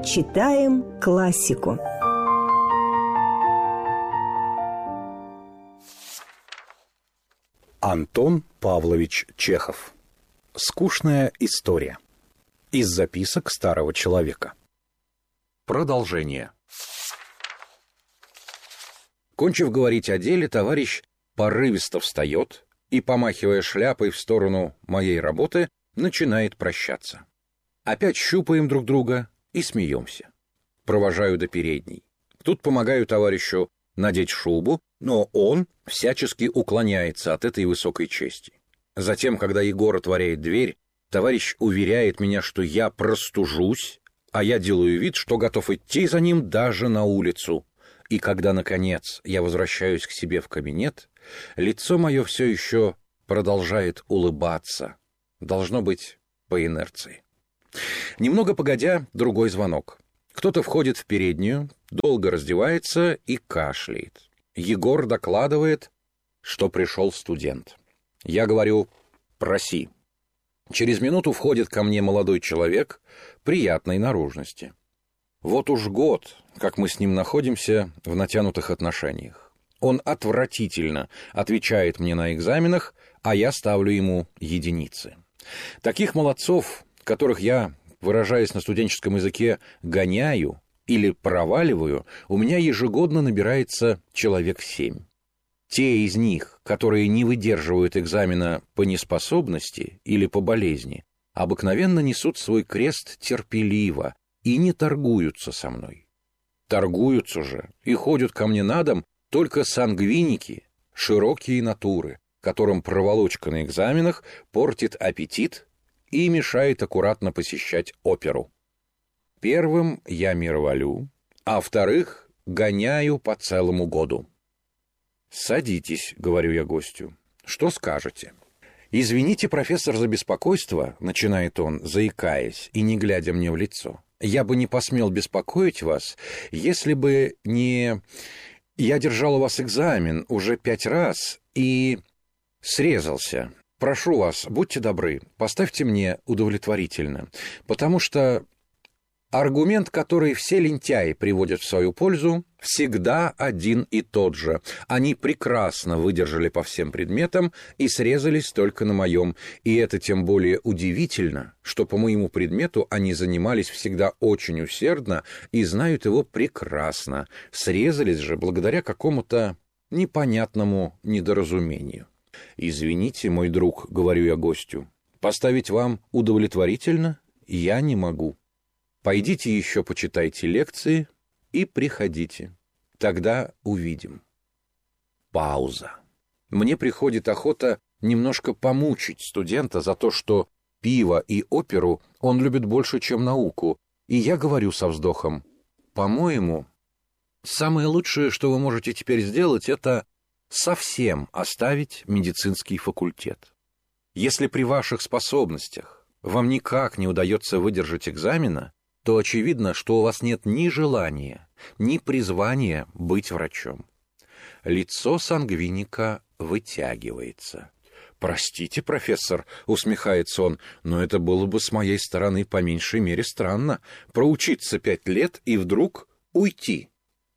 Читаем классику. Антон Павлович Чехов. Скучная история. Из записок старого человека. Продолжение. Кончив говорить о деле, товарищ порывисто встает и, помахивая шляпой в сторону моей работы, начинает прощаться. Опять щупаем друг друга и смеемся. Провожаю до передней. Тут помогаю товарищу надеть шубу, но он всячески уклоняется от этой высокой чести. Затем, когда Егор отворяет дверь, товарищ уверяет меня, что я простужусь, а я делаю вид, что готов идти за ним даже на улицу. И когда, наконец, я возвращаюсь к себе в кабинет, лицо мое все еще продолжает улыбаться. Должно быть, по инерции. Немного погодя, другой звонок. Кто-то входит в переднюю, долго раздевается и кашляет. Егор докладывает, что пришел студент. Я говорю: «Проси». Через минуту входит ко мне молодой человек приятной наружности. Вот уж год, как мы с ним находимся в натянутых отношениях. Он отвратительно отвечает мне на экзаменах, а я ставлю ему единицы. Таких молодцов, которых я, выражаясь на студенческом языке, гоняю или проваливаю, у меня ежегодно набирается человек 7. Те из них, которые не выдерживают экзамена по неспособности или по болезни, обыкновенно несут свой крест терпеливо и не торгуются со мной. Торгуются же и ходят ко мне на дом только сангвиники, широкие натуры, которым проволочка на экзаменах портит аппетит и мешает аккуратно посещать оперу. Первым я мироволю, а вторых гоняю по целому году. «Садитесь», — говорю я гостю. «Что скажете?» «Извините, профессор, за беспокойство», — начинает он, заикаясь и не глядя мне в лицо. «Я бы не посмел беспокоить вас, если бы не... Я держал у вас экзамен уже 5 раз и срезался. Прошу вас, будьте добры, поставьте мне удовлетворительно, потому что аргумент, который все лентяи приводят в свою пользу, всегда один и тот же. Они прекрасно выдержали по всем предметам и срезались только на моем. И это тем более удивительно, что по моему предмету они занимались всегда очень усердно и знают его прекрасно. Срезались же благодаря какому-то непонятному недоразумению. «Извините, мой друг», — говорю я гостю, — «поставить вам удовлетворительно я не могу. Пойдите еще почитайте лекции и приходите. Тогда увидим». Пауза. Мне приходит охота немножко помучить студента за то, что пиво и оперу он любит больше, чем науку, и я говорю со вздохом: «По-моему, самое лучшее, что вы можете теперь сделать, это совсем оставить медицинский факультет. Если при ваших способностях вам никак не удается выдержать экзамена, то очевидно, что у вас нет ни желания, ни призвания быть врачом». Лицо сангвиника вытягивается. «Простите, профессор», — усмехается он, «но это было бы с моей стороны по меньшей мере странно, проучиться 5 лет и вдруг уйти».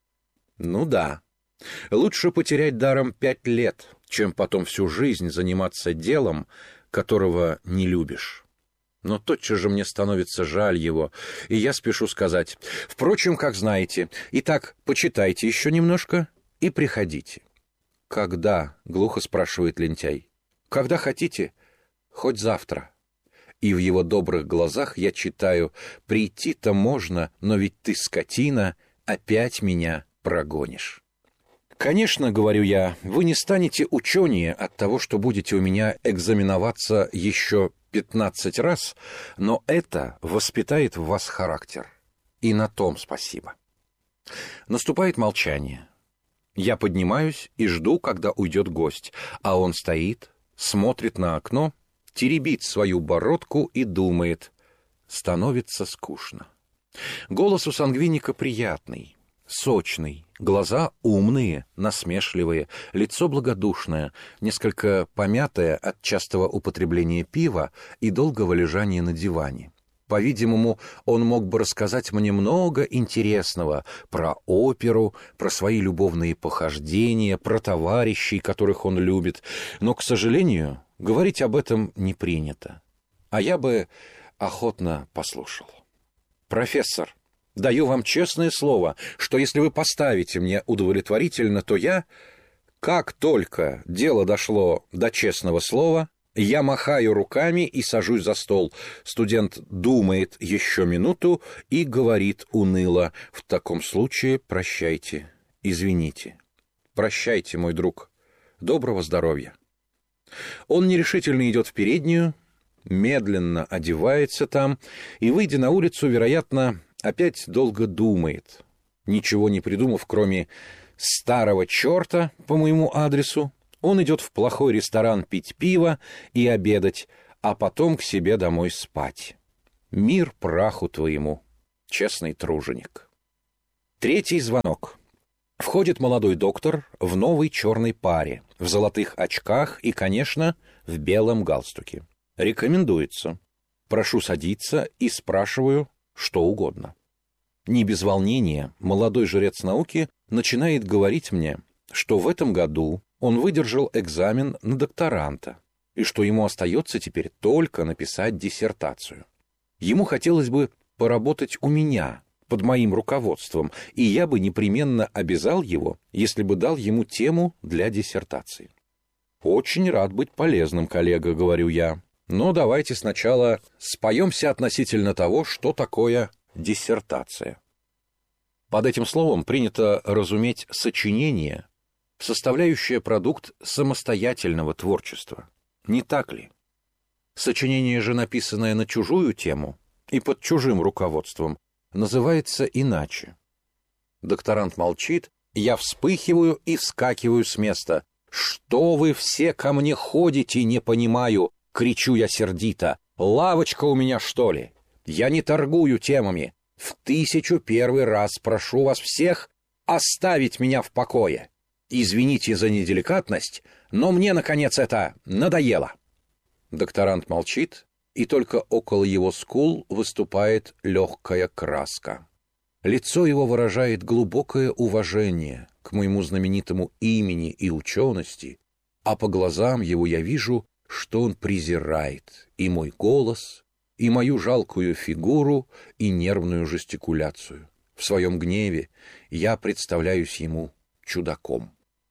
«Ну да. Лучше потерять даром 5 лет, чем потом всю жизнь заниматься делом, которого не любишь». Но тотчас же мне становится жаль его, и я спешу сказать: «Впрочем, как знаете. Итак, почитайте еще немножко и приходите». «Когда?» — глухо спрашивает лентяй. «Когда хотите, хоть завтра». И в его добрых глазах я читаю: «Прийти-то можно, но ведь ты, скотина, опять меня прогонишь». «Конечно, — говорю я, — вы не станете ученее от того, что будете у меня экзаменоваться еще 15 раз, но это воспитает в вас характер. И на том спасибо». Наступает молчание. Я поднимаюсь и жду, когда уйдет гость, а он стоит, смотрит на окно, теребит свою бородку и думает. Становится скучно. Голос у сангвиника приятный, сочный, глаза умные, насмешливые, лицо благодушное, несколько помятое от частого употребления пива и долгого лежания на диване. По-видимому, он мог бы рассказать мне много интересного про оперу, про свои любовные похождения, про товарищей, которых он любит, но, к сожалению, говорить об этом не принято. А я бы охотно послушал. «Профессор, даю вам честное слово, что если вы поставите мне удовлетворительно, то я, как только дело дошло до честного слова, я махаю руками и сажусь за стол. Студент думает еще минуту и говорит уныло: в таком случае прощайте, извините. Прощайте, мой друг. Доброго здоровья». Он нерешительно идет в переднюю, медленно одевается там и, выйдя на улицу, вероятно, опять долго думает, ничего не придумав, кроме старого черта по моему адресу. Он идет в плохой ресторан пить пиво и обедать, а потом к себе домой спать. Мир праху твоему, честный труженик. Третий звонок. Входит молодой доктор в новой черной паре, в золотых очках и, конечно, в белом галстуке. Рекомендуется. Прошу садиться и спрашиваю что угодно. Не без волнения молодой жрец науки начинает говорить мне, что в этом году он выдержал экзамен на докторанта, и что ему остается теперь только написать диссертацию. Ему хотелось бы поработать у меня, под моим руководством, и я бы непременно обязал его, если бы дал ему тему для диссертации. «Очень рад быть полезным, коллега», — говорю я, «но давайте сначала споемся относительно того, что такое диссертация». Под этим словом принято разуметь сочинение, составляющее продукт самостоятельного творчества. Не так ли? Сочинение же, написанное на чужую тему и под чужим руководством, называется иначе. Докторант молчит, я вспыхиваю и вскакиваю с места. «Что вы все ко мне ходите, не понимаю!» — кричу я сердито. «Лавочка у меня, что ли? Я не торгую темами. В 1001 раз прошу вас всех оставить меня в покое. Извините за неделикатность, но мне, наконец, это надоело». Докторант молчит, и только около его скул выступает легкая краска. Лицо его выражает глубокое уважение к моему знаменитому имени и учености, а по глазам его я вижу, что он презирает и мой голос, и мою жалкую фигуру, и нервную жестикуляцию. В своем гневе я представляюсь ему чудаком.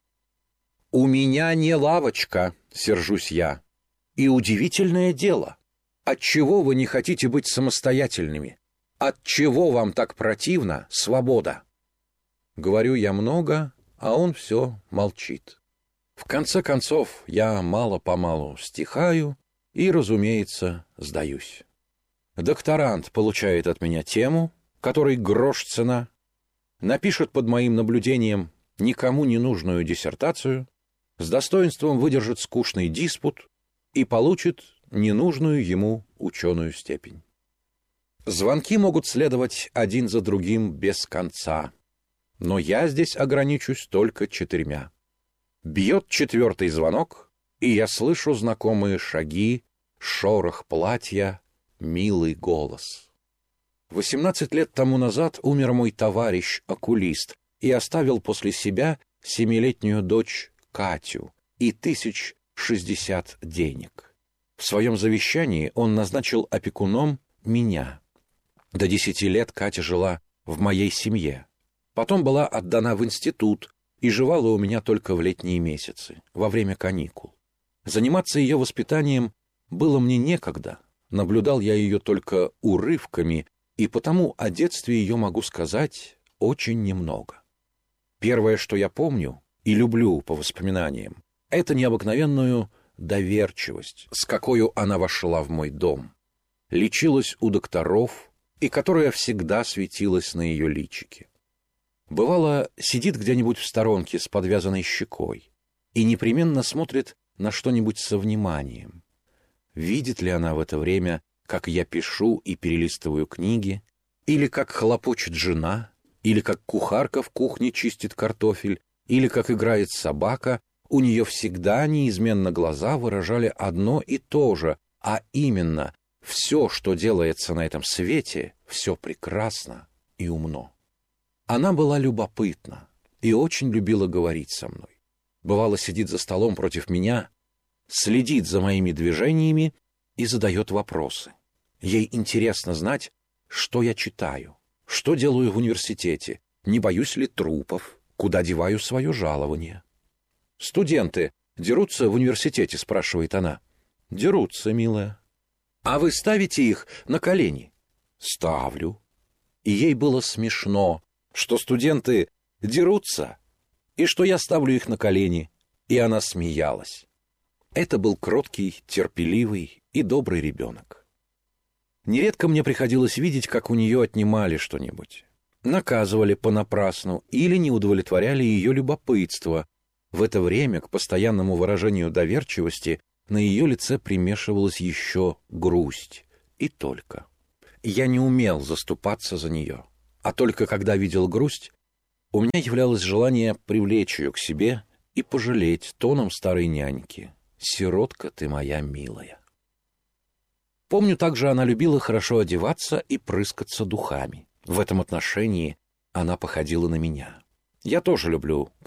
«У меня не лавочка», — сержусь я. «И удивительное дело, отчего вы не хотите быть самостоятельными? Отчего вам так противна свобода?» Говорю я много, а он все молчит. В конце концов, я мало-помалу стихаю и, разумеется, сдаюсь. Докторант получает от меня тему, которой грош цена, напишет под моим наблюдением никому не нужную диссертацию, с достоинством выдержит скучный диспут и получит ненужную ему ученую степень. Звонки могут следовать один за другим без конца, но я здесь ограничусь только 4. Бьет 4-й звонок, и я слышу знакомые шаги, шорох платья, милый голос. 18 лет тому назад умер мой товарищ-окулист и оставил после себя 7-летнюю дочь Катю и 1060 денег. В своем завещании он назначил опекуном меня. До 10 лет Катя жила в моей семье. Потом была отдана в институт и жевала у меня только в летние месяцы, во время каникул. Заниматься ее воспитанием было мне некогда. Наблюдал я ее только урывками, и потому о детстве ее могу сказать очень немного. Первое, что я помню и люблю по воспоминаниям, это необыкновенную доверчивость, с какой она вошла в мой дом, лечилась у докторов и которая всегда светилась на ее личике. Бывало, сидит где-нибудь в сторонке с подвязанной щекой и непременно смотрит на что-нибудь со вниманием. Видит ли она в это время, как я пишу и перелистываю книги, или как хлопочет жена, или как кухарка в кухне чистит картофель, или как играет собака, у нее всегда неизменно глаза выражали одно и то же, а именно все, что делается на этом свете, все прекрасно и умно. Она была любопытна и очень любила говорить со мной. Бывало, сидит за столом против меня, следит за моими движениями и задает вопросы. Ей интересно знать, что я читаю, что делаю в университете, не боюсь ли трупов, куда деваю свое жалование. «Студенты дерутся в университете?» — спрашивает она. «Дерутся, милая». «А вы ставите их на колени?» «Ставлю». И ей было смешно, что студенты дерутся, и что я ставлю их на колени, и она смеялась. Это был кроткий, терпеливый и добрый ребенок. Нередко мне приходилось видеть, как у нее отнимали что-нибудь. Наказывали понапрасну или не удовлетворяли ее любопытство. В это время к постоянному выражению доверчивости на ее лице примешивалась еще грусть. И только. Я не умел заступаться за нее. А только когда видел грусть, у меня являлось желание привлечь ее к себе и пожалеть тоном старой няньки. «Сиротка ты моя милая». Помню, также она любила хорошо одеваться и прыскаться духами. В этом отношении она походила на меня. Я тоже люблю